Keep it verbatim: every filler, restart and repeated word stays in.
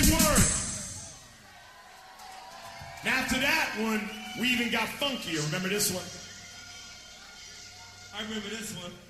Nice work. And after that one, we even got funkier. Remember this one? I remember this one.